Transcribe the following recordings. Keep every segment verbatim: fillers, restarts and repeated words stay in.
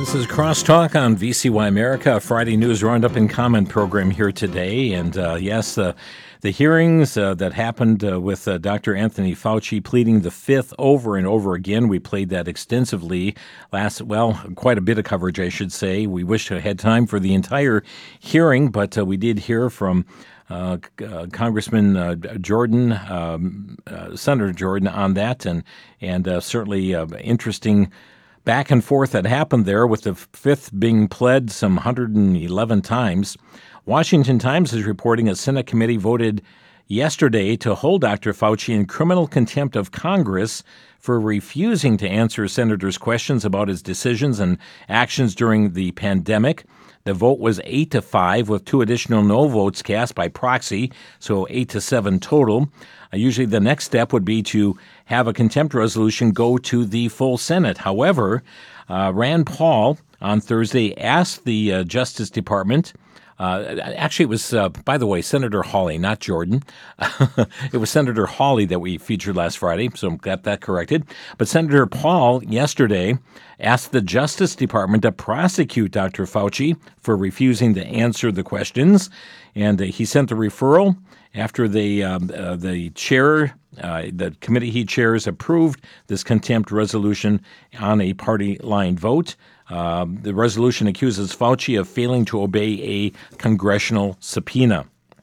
This is Crosstalk on V C Y America, a Friday News Roundup and Comment program here today. And uh, yes, uh, the hearings uh, that happened uh, with uh, Doctor Anthony Fauci pleading the fifth over and over again. We played that extensively last, well, quite a bit of coverage, I should say. We wish I had time for the entire hearing, but uh, we did hear from uh, uh, Congressman uh, Jordan, um, uh, Senator Jordan on that, and, and uh, certainly uh, interesting back and forth that happened there, with the fifth being pled some one hundred eleven times. Washington Times is reporting a Senate committee voted yesterday to hold Doctor Fauci in criminal contempt of Congress for refusing to answer senators' questions about his decisions and actions during the pandemic. The vote was eight to five, with two additional no votes cast by proxy, so eight to seven total. Uh, usually the next step would be to have a contempt resolution go to the full Senate. However, uh, Rand Paul on Thursday asked the uh, Justice Department, Uh, actually, it was, uh, by the way, Senator Hawley, not Jordan. It was Senator Hawley that we featured last Friday, so got that corrected. But Senator Paul yesterday asked the Justice Department to prosecute Doctor Fauci for refusing to answer the questions, and uh, he sent the referral after the um, uh, the chair, uh, the committee he chairs, approved this contempt resolution on a party line vote. Uh, the resolution accuses Fauci of failing to obey a congressional subpoena.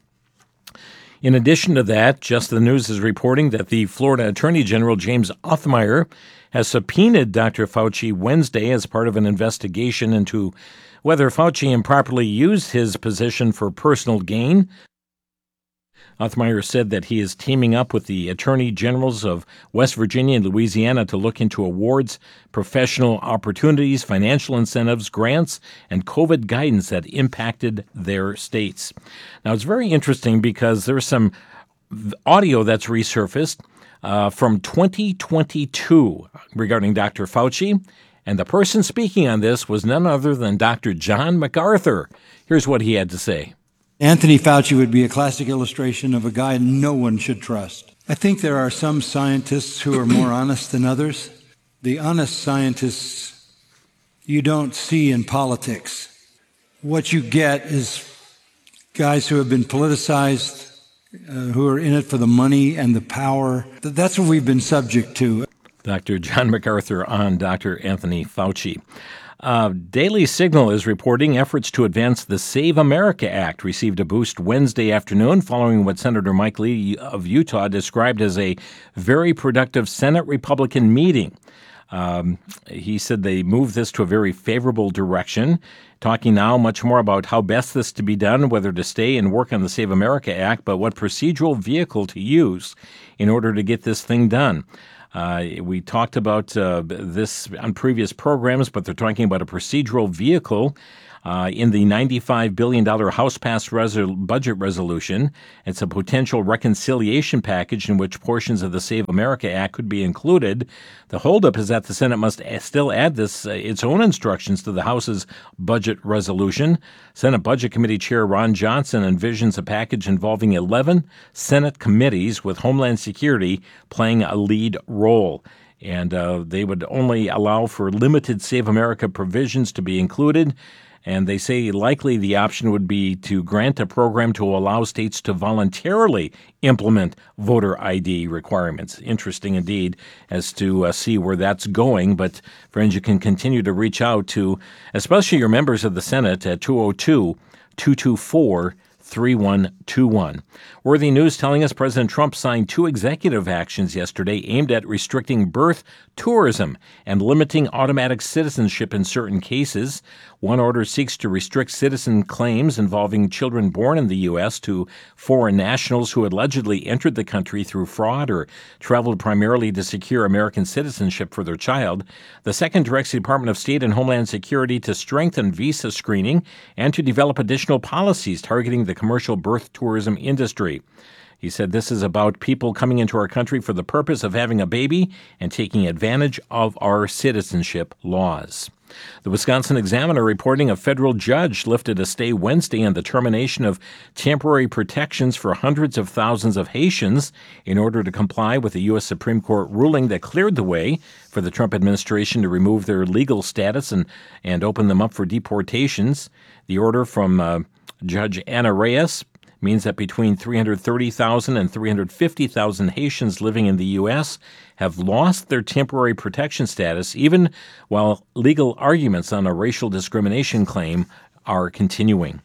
In addition to that, Just the News is reporting that the Florida Attorney General James Othmeyer has subpoenaed Doctor Fauci Wednesday as part of an investigation into whether Fauci improperly used his position for personal gain. Othmeyer said that he is teaming up with the attorney generals of West Virginia and Louisiana to look into awards, professional opportunities, financial incentives, grants, and COVID guidance that impacted their states. Now, it's very interesting because there's some audio that's resurfaced uh, from twenty twenty-two regarding Doctor Fauci, and the person speaking on this was none other than Doctor John MacArthur. Here's what he had to say. Anthony Fauci would be a classic illustration of a guy no one should trust. I think there are some scientists who are more honest than others. The honest scientists you don't see in politics. What you get is guys who have been politicized, uh, who are in it for the money and the power. That's what we've been subject to. Doctor John MacArthur on Doctor Anthony Fauci. Uh, Daily Signal is reporting efforts to advance the Save America Act received a boost Wednesday afternoon following what Senator Mike Lee of Utah described as a very productive Senate Republican meeting. Um, he said they moved this to a very favorable direction, talking now much more about how best this to be done, whether to stay and work on the Save America Act, but what procedural vehicle to use in order to get this thing done. Uh, we talked about uh, this on previous programs, but they're talking about a procedural vehicle uh, in the ninety-five billion dollars House-passed resol- budget resolution. It's a potential reconciliation package in which portions of the Save America Act could be included. The holdup is that the Senate must still add this uh, its own instructions to the House's budget resolution. Senate Budget Committee Chair Ron Johnson envisions a package involving eleven Senate committees with Homeland Security playing a lead role. And uh, they would only allow for limited Save America provisions to be included. And they say likely the option would be to grant a program to allow states to voluntarily implement voter I D requirements. Interesting indeed as to uh, see where that's going. But friends, you can continue to reach out to, especially your members of the Senate, at two oh two, two two four, three one two one. Worthy News telling us President Trump signed two executive actions yesterday aimed at restricting birth tourism and limiting automatic citizenship in certain cases. One order seeks to restrict citizen claims involving children born in the U S to foreign nationals who allegedly entered the country through fraud or traveled primarily to secure American citizenship for their child. The second directs the Department of State and Homeland Security to strengthen visa screening and to develop additional policies targeting the commercial birth tourism industry. He said this is about people coming into our country for the purpose of having a baby and taking advantage of our citizenship laws. The Wisconsin Examiner reporting a federal judge lifted a stay Wednesday on the termination of temporary protections for hundreds of thousands of Haitians in order to comply with the U S Supreme Court ruling that cleared the way for the Trump administration to remove their legal status and, and open them up for deportations. The order from uh, Judge Anna Reyes means that between three hundred thirty thousand and three hundred fifty thousand Haitians living in the U S have lost their temporary protection status, even while legal arguments on a racial discrimination claim are continuing.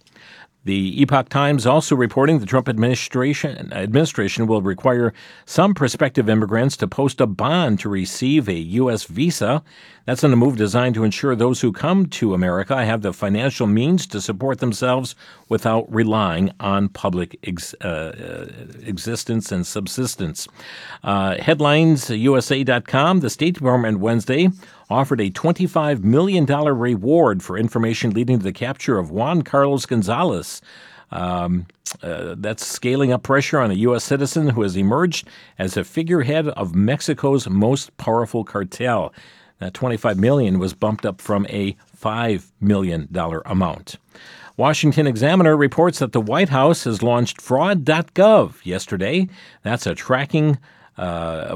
The Epoch Times also reporting the Trump administration administration will require some prospective immigrants to post a bond to receive a U S visa. That's in a move designed to ensure those who come to America have the financial means to support themselves without relying on public ex, uh, existence and subsistence. Uh, headlines, U S A dot com, the State Department Wednesday offered a twenty-five million dollars reward for information leading to the capture of Juan Carlos Gonzalez. Um, uh, that's scaling up pressure on a U S citizen who has emerged as a figurehead of Mexico's most powerful cartel. That twenty-five million dollars was bumped up from a five million dollars amount. Washington Examiner reports that the White House has launched fraud dot gov yesterday. That's a tracking Uh,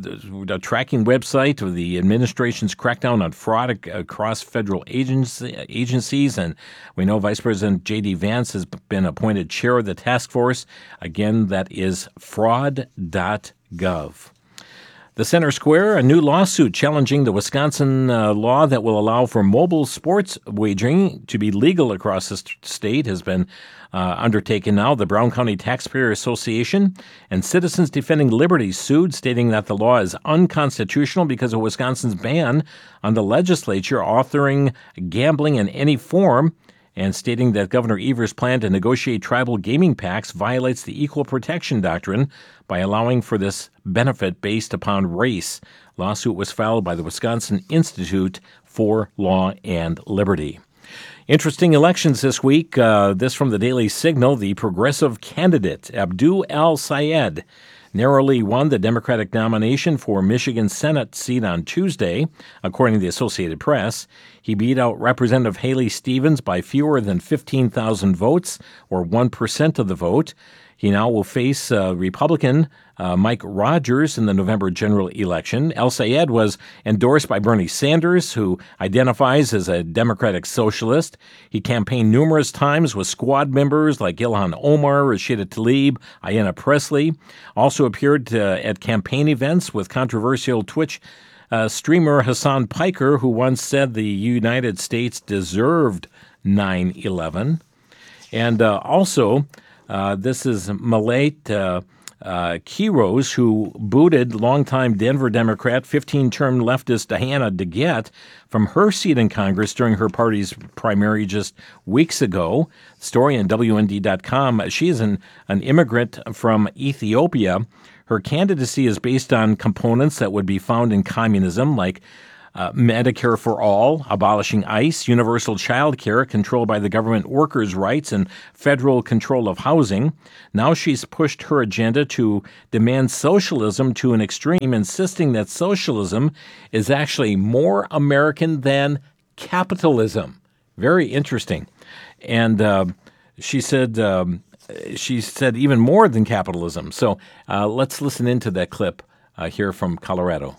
a tracking website of the administration's crackdown on fraud across federal agency, agencies. And we know Vice President J D Vance has been appointed chair of the task force. Again, that is fraud dot gov. The Center Square, a new lawsuit challenging the Wisconsin uh, law that will allow for mobile sports wagering to be legal across the st- state, has been uh, undertaken now. The Brown County Taxpayer Association and Citizens Defending Liberty sued, stating that the law is unconstitutional because of Wisconsin's ban on the legislature authoring gambling in any form, and stating that Governor Evers' plan to negotiate tribal gaming pacts violates the Equal Protection Doctrine by allowing for this benefit based upon race. Lawsuit was filed by the Wisconsin Institute for Law and Liberty. Interesting elections this week. Uh, this from the Daily Signal. The progressive candidate, Abdul El-Sayed, narrowly won the Democratic nomination for Michigan Senate seat on Tuesday, according to the Associated Press. He beat out Representative Haley Stevens by fewer than fifteen thousand votes, or one percent of the vote. He now will face uh, Republican uh, Mike Rogers in the November general election. El-Sayed was endorsed by Bernie Sanders, who identifies as a Democratic socialist. He campaigned numerous times with squad members like Ilhan Omar, Rashida Tlaib, Ayanna Pressley. Also appeared uh, at campaign events with controversial Twitch uh, streamer Hassan Piker, who once said the United States deserved nine eleven. And uh, also... Uh, this is Malat uh, uh, Quiroz, who booted longtime Denver Democrat, fifteen-term leftist Diana DeGette from her seat in Congress during her party's primary just weeks ago. Story on W N D dot com. She is an, an immigrant from Ethiopia. Her candidacy is based on components that would be found in communism, like Uh, Medicare for all, abolishing ICE, universal child care, controlled by the government workers' rights, and federal control of housing. Now she's pushed her agenda to demand socialism to an extreme, insisting that socialism is actually more American than capitalism. Very interesting. And uh, she said um, she said even more than capitalism. So uh, let's listen into that clip uh, here from Colorado.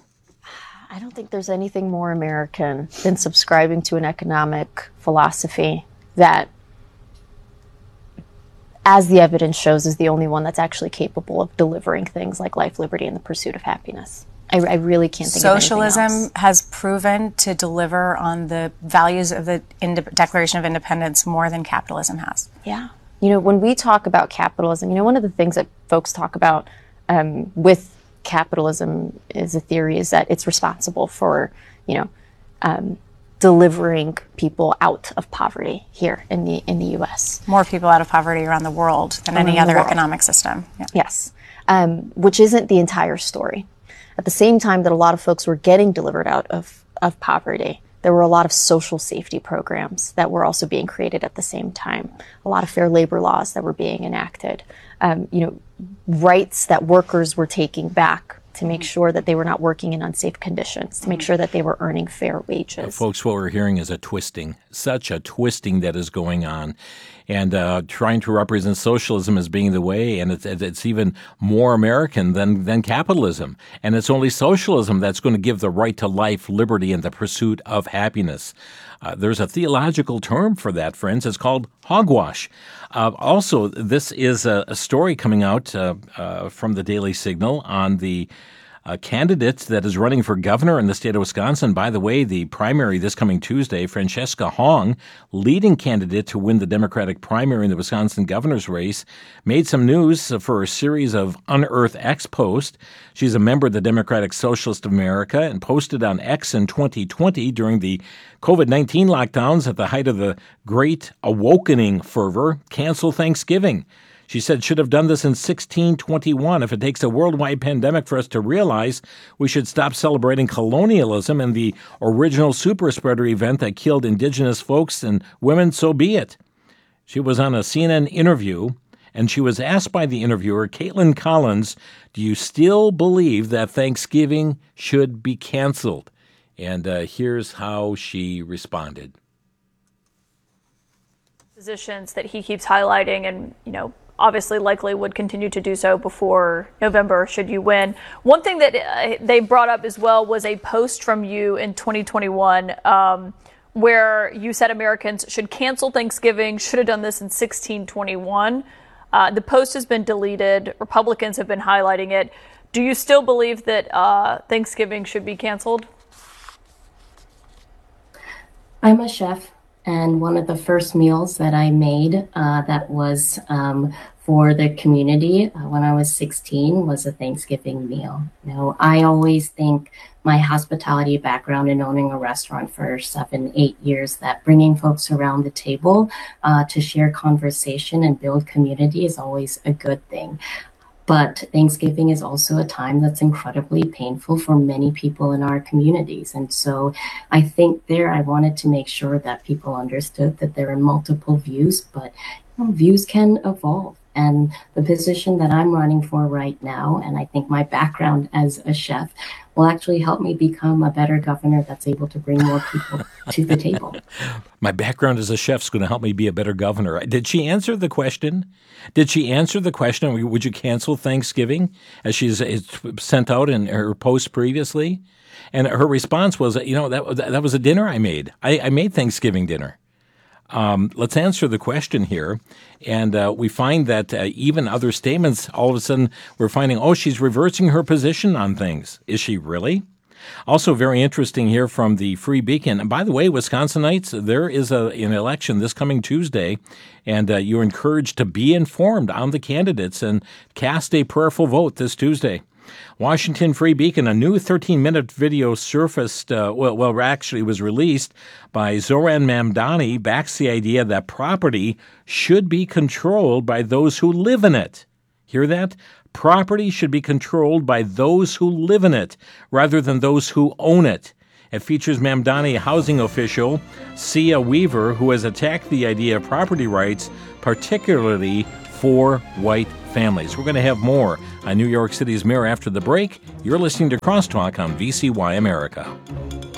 I don't think there's anything more American than subscribing to an economic philosophy that, as the evidence shows, is the only one that's actually capable of delivering things like life, liberty, and the pursuit of happiness. I, I really can't think Socialism of anything else. has proven to deliver on the values of the Inde- Declaration of Independence more than capitalism has. Yeah. You know, when we talk about capitalism, you know, one of the things that folks talk about um, with capitalism is a theory is that it's responsible for, you know, um, delivering people out of poverty here in the in the U S. More people out of poverty around the world than Around any the other world. economic system. Yeah. Yes, um, which isn't the entire story. At the same time that a lot of folks were getting delivered out of, of poverty, there were a lot of social safety programs that were also being created at the same time. A lot of fair labor laws that were being enacted. Um, you know, rights that workers were taking back to make sure that they were not working in unsafe conditions, to make sure that they were earning fair wages. Uh, folks, what we're hearing is a twisting, such a twisting that is going on, and uh, trying to represent socialism as being the way, and it's, it's even more American than, than capitalism. And it's only socialism that's going to give the right to life, liberty, and the pursuit of happiness. Uh, there's a theological term for that, friends. It's called hogwash. Uh, also, this is a, a story coming out uh, uh, from the Daily Signal on the uh, candidate that is running for governor in the state of Wisconsin. By the way, the primary this coming Tuesday, Francesca Hong, leading candidate to win the Democratic primary in the Wisconsin governor's race, made some news for a series of Unearth X posts. She's a member of the Democratic Socialist of America and posted on X in twenty twenty during the COVID nineteen lockdowns at the height of the Great Awakening fervor, cancel Thanksgiving. She said, should have done this in sixteen twenty-one. If it takes a worldwide pandemic for us to realize we should stop celebrating colonialism and the original super spreader event that killed indigenous folks and women, so be it. She was on a C N N interview, and she was asked by the interviewer, Caitlin Collins, do you still believe that Thanksgiving should be canceled? And uh, here's how she responded. Positions that he keeps highlighting and, you know, obviously likely would continue to do so before November should you win. One thing that uh, they brought up as well was a post from you in twenty twenty-one um, where you said Americans should cancel Thanksgiving, should have done this in sixteen twenty-one. Uh, the post has been deleted. Republicans have been highlighting it. Do you still believe that uh, Thanksgiving should be canceled? I'm a chef, and one of the first meals that I made uh, that was um, for the community uh, when I was sixteen was a Thanksgiving meal. You know, I always think my hospitality background in owning a restaurant for seven, eight years, that bringing folks around the table uh, to share conversation and build community is always a good thing. But Thanksgiving is also a time that's incredibly painful for many people in our communities. And so I think there I wanted to make sure that people understood that there are multiple views, but you know, views can evolve. And the position that I'm running for right now, and I think my background as a chef, will actually help me become a better governor that's able to bring more people to the table. My background as a chef is going to help me be a better governor. Did she answer the question? Did she answer the question, would you cancel Thanksgiving, as she's sent out in her post previously? And her response was, you know, that that was a dinner I made. I, I made Thanksgiving dinner. Um, let's answer the question here. And uh, we find that uh, even other statements, all of a sudden, we're finding, oh, she's reversing her position on things. Is she really? Also very interesting here from the Free Beacon. And by the way, Wisconsinites, there is a, an election this coming Tuesday, and uh, you're encouraged to be informed on the candidates and cast a prayerful vote this Tuesday. Washington Free Beacon, a new thirteen-minute video surfaced, uh, well, well, actually was released by Zoran Mamdani, backs the idea that property should be controlled by those who live in it. Hear that? Property should be controlled by those who live in it, rather than those who own it. It features Mamdani housing official Sia Weaver, who has attacked the idea of property rights, particularly for white families. We're going to have more on New York City's mayor after the break. You're listening to Crosstalk on V C Y America.